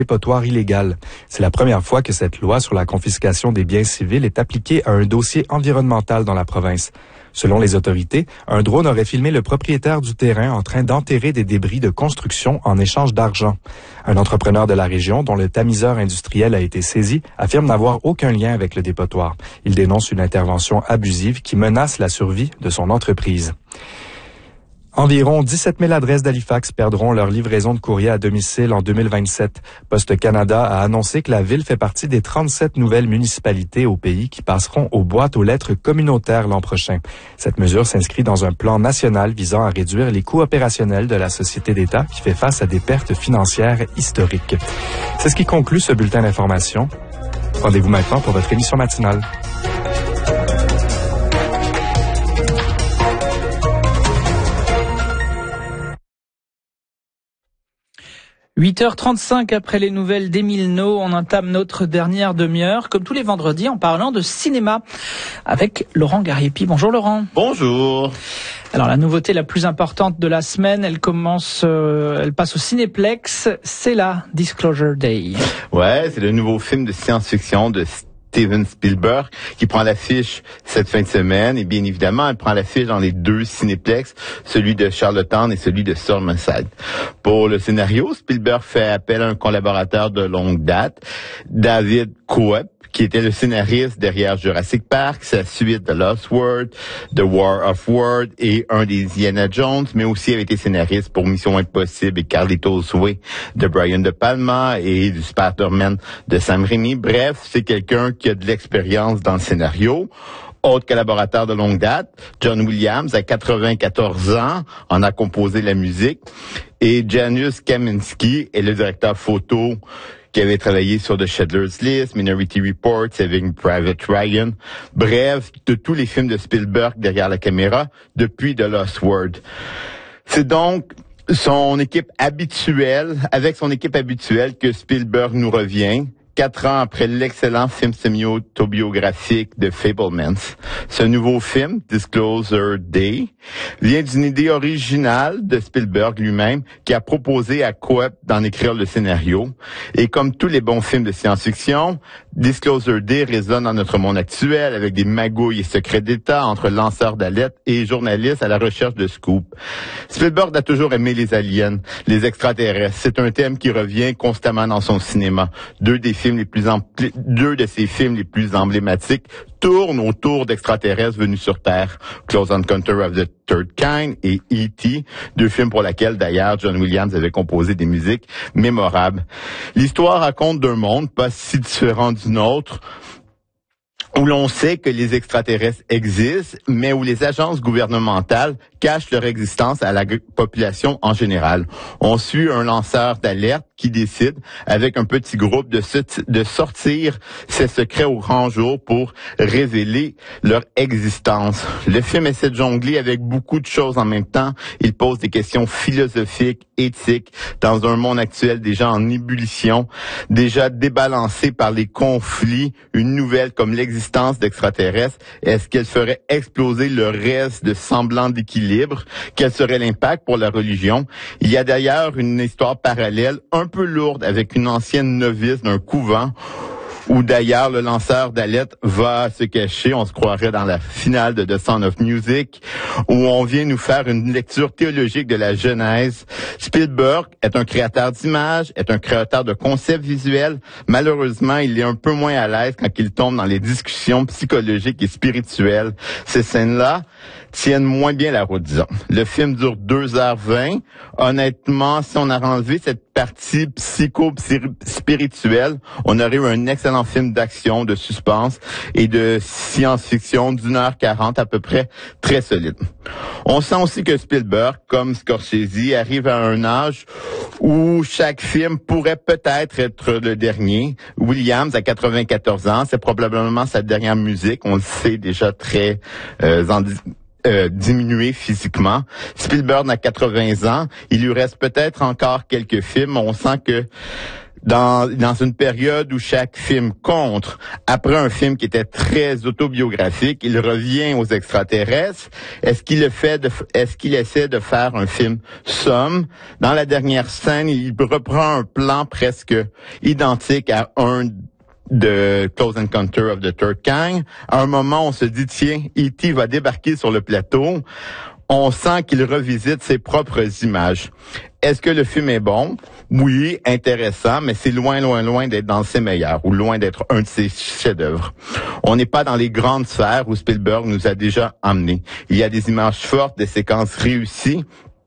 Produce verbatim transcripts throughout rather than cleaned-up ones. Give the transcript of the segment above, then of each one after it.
dépotoir illégal. C'est la première fois que cette loi sur la confiscation des biens civils est appliquée à un dossier environnemental dans la province. Selon les autorités, un drone aurait filmé le propriétaire du terrain en train d'enterrer des débris de construction en échange d'argent. Un entrepreneur de la région, dont le tamiseur industriel a été saisi, affirme n'avoir aucun lien avec le dépotoir. Il dénonce une intervention abusive qui menace la survie de son entreprise. Environ dix-sept mille adresses d'Halifax perdront leur livraison de courrier à domicile en deux mille vingt-sept. Poste Canada a annoncé que la ville fait partie des trente-sept nouvelles municipalités au pays qui passeront aux boîtes aux lettres communautaires l'an prochain. Cette mesure s'inscrit dans un plan national visant à réduire les coûts opérationnels de la société d'État qui fait face à des pertes financières historiques. C'est ce qui conclut ce bulletin d'information. Rendez-vous maintenant pour votre émission matinale. huit heures trente-cinq après les nouvelles d'Émile No, on entame notre dernière demi-heure, comme tous les vendredis, en parlant de cinéma, avec Laurent Gariepi. Bonjour Laurent. Bonjour. Alors la nouveauté la plus importante de la semaine, elle commence, euh, elle passe au Cinéplex, c'est la Disclosure Day. Ouais, c'est le nouveau film de science-fiction de Steven Spielberg, qui prend l'affiche cette fin de semaine. Et bien évidemment, elle prend l'affiche dans les deux cinéplex, celui de Charlottetown et celui de Summerside. Pour le scénario, Spielberg fait appel à un collaborateur de longue date, David Koepp, qui était le scénariste derrière Jurassic Park, sa suite The Lost World, The War of Words et un des Indiana Jones, mais aussi avait été scénariste pour Mission Impossible et Carlitos Way de Brian De Palma et du Spider-Man de Sam Raimi. Bref, c'est quelqu'un qui a de l'expérience dans le scénario. Autre collaborateur de longue date, John Williams, à quatre-vingt-quatorze ans, en a composé la musique. Et Janusz Kaminski est le directeur photo qui avait travaillé sur The Schindler's List, Minority Report, Saving Private Ryan. Bref, de tous les films de Spielberg derrière la caméra depuis The Lost World. C'est donc son équipe habituelle, avec son équipe habituelle que Spielberg nous revient. Quatre ans après l'excellent film semi-autobiographique de Fabelmans. Ce nouveau film, Disclosure Day, vient d'une idée originale de Spielberg lui-même, qui a proposé à Koepp d'en écrire le scénario. Et comme tous les bons films de science-fiction, Disclosure Day résonne dans notre monde actuel, avec des magouilles et secrets d'État entre lanceurs d'alerte et journalistes à la recherche de scoop. Spielberg a toujours aimé les aliens, les extraterrestres. C'est un thème qui revient constamment dans son cinéma. Deux des films les plus empl- deux de ses films les plus emblématiques tournent autour d'extraterrestres venus sur Terre. Close Encounter of the Third Kind et E T, deux films pour lesquels d'ailleurs John Williams avait composé des musiques mémorables. L'histoire raconte d'un monde pas si différent du nôtre, où l'on sait que les extraterrestres existent, mais où les agences gouvernementales cachent leur existence à la population en général. On suit un lanceur d'alerte qui décide, avec un petit groupe, de, se, de sortir ses secrets au grand jour pour révéler leur existence. Le film essaie de jongler avec beaucoup de choses en même temps. Il pose des questions philosophiques, éthiques, dans un monde actuel déjà en ébullition, déjà débalancé par les conflits. Une nouvelle comme l'existence d'extraterrestres, est-ce qu'elle ferait exploser le reste de semblant d'équilibre? Quel serait l'impact pour la religion? Il y a d'ailleurs une histoire parallèle, un peu lourde, avec une ancienne novice d'un couvent, où d'ailleurs le lanceur d'alerte va se cacher. On se croirait dans la finale de The Sound of Music, où on vient nous faire une lecture théologique de la Genèse. Spielberg est un créateur d'images, est un créateur de concepts visuels. Malheureusement, il est un peu moins à l'aise quand il tombe dans les discussions psychologiques et spirituelles. Ces scènes-là tiennent moins bien la route, disons. Le film dure deux heures vingt. Honnêtement, si on a enlevé cette partie psycho-spirituelle, on aurait eu un excellent film d'action, de suspense et de science-fiction d'une heure quarante à peu près, très solide. On sent aussi que Spielberg, comme Scorsese, arrive à un âge où chaque film pourrait peut-être être le dernier. Williams, à quatre-vingt-quatorze ans, c'est probablement sa dernière musique. On le sait déjà très euh, en Euh, diminué physiquement. Spielberg a quatre-vingts ans. Il lui reste peut-être encore quelques films. On sent que Dans, dans une période où chaque film compte, après un film qui était très autobiographique, il revient aux extraterrestres. Est-ce qu'il le fait de, est-ce qu'il essaie de faire un film somme? Dans la dernière scène, il reprend un plan presque identique à un de Close Encounter of the Third Kind. À un moment, on se dit, tiens, E T va débarquer sur le plateau. On sent qu'il revisite ses propres images. Est-ce que le film est bon? Oui, intéressant, mais c'est loin, loin, loin d'être dans ses meilleurs ou loin d'être un de ses chefs-d'œuvre. On n'est pas dans les grandes sphères où Spielberg nous a déjà emmenés. Il y a des images fortes, des séquences réussies.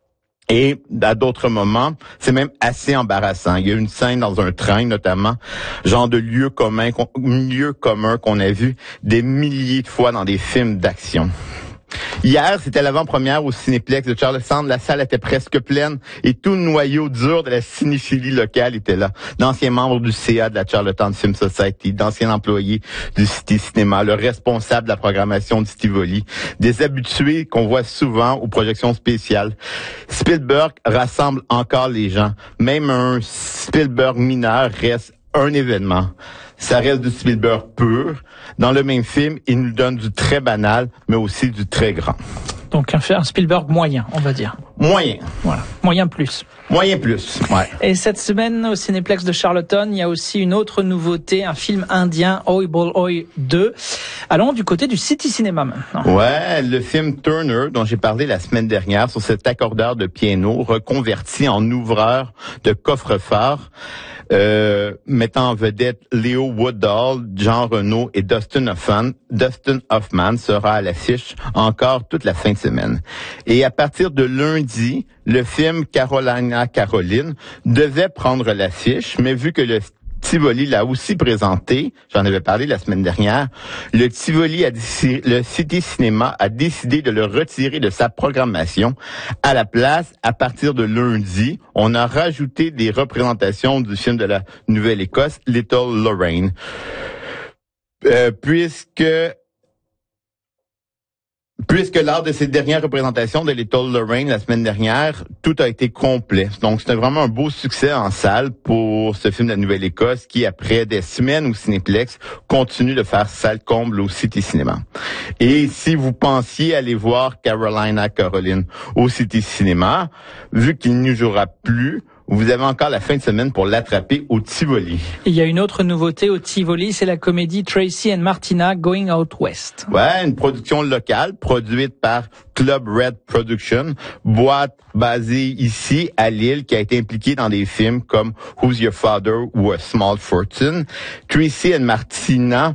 Et à d'autres moments, c'est même assez embarrassant. Il y a une scène dans un train, notamment, genre de lieu commun, lieu commun qu'on a vu des milliers de fois dans des films d'action. Hier, c'était l'avant-première au Cinéplex de Charlestown. La salle était presque pleine et tout le noyau dur de la cinéphilie locale était là. D'anciens membres du C A de la Charlottetown Film Society, d'anciens employés du City Cinéma, le responsable de la programmation du Tivoli, des habitués qu'on voit souvent aux projections spéciales. Spielberg rassemble encore les gens. Même un Spielberg mineur reste un événement. Ça reste du Spielberg pur. Dans le même film, il nous donne du très banal, mais aussi du très grand. Donc un Spielberg moyen, on va dire. Moyen. Voilà, moyen plus. Moyen plus, ouais. Et cette semaine, au Cinéplex de Charlottetown, il y a aussi une autre nouveauté, un film indien, Oi Bol Oi deux. Allons du côté du City Cinéma maintenant. Ouais, le film Turner, dont j'ai parlé la semaine dernière, sur cet accordeur de piano reconverti en ouvreur de coffre-fort, euh, mettant en vedette Leo Woodall, Jean Reno et Dustin Hoffman. Dustin Hoffman sera à l'affiche encore toute la fin de semaine. Et à partir de lundi, le film Carolina Caroline devait prendre l'affiche, mais vu que le Tivoli l'a aussi présenté, j'en avais parlé la semaine dernière, le Tivoli, a décidé, le City Cinéma a décidé de le retirer de sa programmation. À la place, à partir de lundi, on a rajouté des représentations du film de la Nouvelle-Écosse, Little Lorraine. Euh, puisque Puisque lors de ces dernières représentations de Little Lorraine la semaine dernière, tout a été complet. Donc, c'était vraiment un beau succès en salle pour ce film de la Nouvelle-Écosse qui, après des semaines au Cinéplex, continue de faire salle comble au City Cinéma. Et si vous pensiez aller voir Carolina Caroline au City Cinéma, vu qu'il n'y jouera plus, vous avez encore la fin de semaine pour l'attraper au Tivoli. Il y a une autre nouveauté au Tivoli, c'est la comédie Tracy and Martina Going Out West. Ouais, une production locale produite par Club Red Production, boîte basée ici à Lille qui a été impliquée dans des films comme Who's Your Father ou A Small Fortune. Tracy and Martina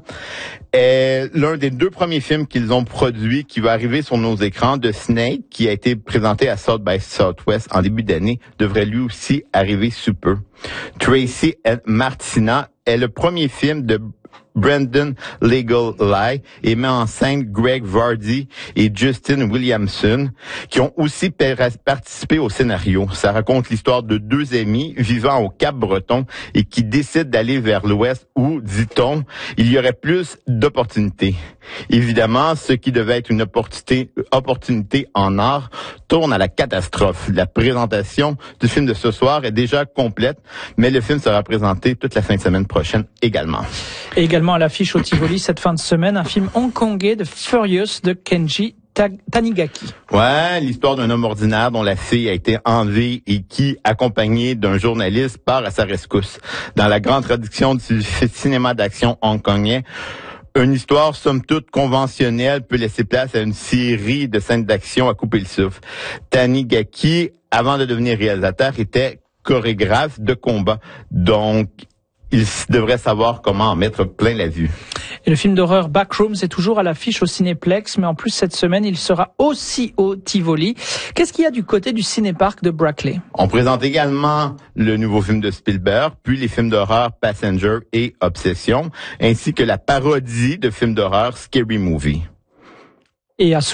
est l'un des deux premiers films qu'ils ont produits qui va arriver sur nos écrans. The Snake, qui a été présenté à South by Southwest en début d'année, devrait lui aussi arriver sous peu. Tracy and Martina est le premier film de Brendan Legal Lie et met en scène Greg Vardy et Justin Williamson, qui ont aussi participé au scénario. Ça raconte l'histoire de deux amis vivant au Cap-Breton et qui décident d'aller vers l'ouest où, dit-on, il y aurait plus d'opportunités. Évidemment, ce qui devait être une opportunité, opportunité en art tourne à la catastrophe. La présentation du film de ce soir est déjà complète, mais le film sera présenté toute la fin de semaine prochaine également. Et également à l'affiche au Tivoli cette fin de semaine, un film hongkongais de Furious de Kenji Tanigaki. Ouais, l'histoire d'un homme ordinaire dont la fille a été enlevée et qui, accompagné d'un journaliste, part à sa rescousse. Dans la grande tradition du cinéma d'action hongkongais, une histoire somme toute conventionnelle peut laisser place à une série de scènes d'action à couper le souffle. Tanigaki, avant de devenir réalisateur, était chorégraphe de combat. Donc, il devrait savoir comment en mettre plein la vue. Et le film d'horreur Backrooms est toujours à l'affiche au Cinéplex, mais en plus cette semaine, il sera aussi au Tivoli. Qu'est-ce qu'il y a du côté du cinéparc de Brackley? On présente également le nouveau film de Spielberg, puis les films d'horreur Passenger et Obsession, ainsi que la parodie de films d'horreur Scary Movie. Et à Souris.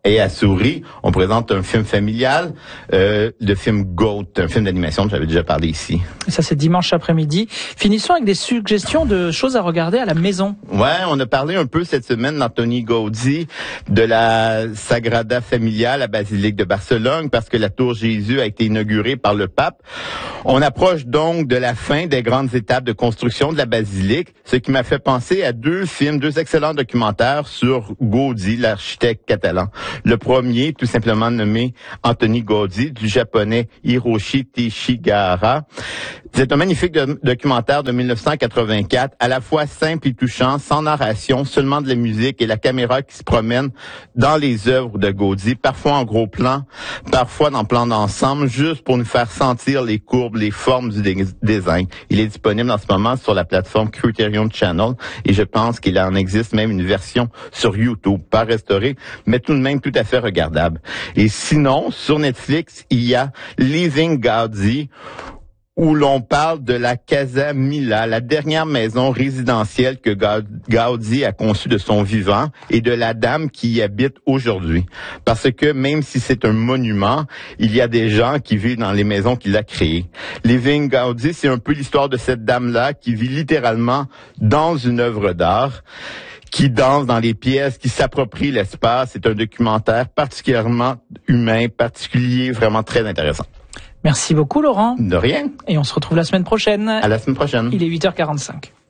Et à Souris, on présente un film familial, euh, le film Goat, un film d'animation dont j'avais déjà parlé ici. Et ça, c'est dimanche après-midi. Finissons avec des suggestions de choses à regarder à la maison. Ouais, on a parlé un peu cette semaine d'Anthony Gaudi, de la Sagrada Familia, la basilique de Barcelone, parce que la tour Jésus a été inaugurée par le pape. On approche donc de la fin des grandes étapes de construction de la basilique, ce qui m'a fait penser à deux films, deux excellents documentaires sur Gaudi, l'architecte catalan. Le premier, tout simplement nommé Anthony Gaudi, du japonais Hiroshi Teshigahara. C'est un magnifique do- documentaire de dix-neuf cent quatre-vingt-quatre, à la fois simple et touchant, sans narration, seulement de la musique et la caméra qui se promène dans les œuvres de Gaudi, parfois en gros plan, parfois en plan d'ensemble, juste pour nous faire sentir les courbes, les formes du dé- design. Il est disponible en ce moment sur la plateforme Criterion Channel et je pense qu'il en existe même une version sur YouTube, pas restaurée, mais tout de même tout à fait regardable. Et sinon, sur Netflix, il y a Living Gaudi, où l'on parle de la Casa Mila, la dernière maison résidentielle que Gaudi a conçue de son vivant et de la dame qui y habite aujourd'hui. Parce que même si c'est un monument, il y a des gens qui vivent dans les maisons qu'il a créées. Living Gaudi, c'est un peu l'histoire de cette dame-là qui vit littéralement dans une œuvre d'art, qui danse dans les pièces, qui s'approprie l'espace. C'est un documentaire particulièrement humain, particulier, vraiment très intéressant. Merci beaucoup, Laurent. De rien. Et on se retrouve la semaine prochaine. À la semaine prochaine. Il est huit heures quarante-cinq.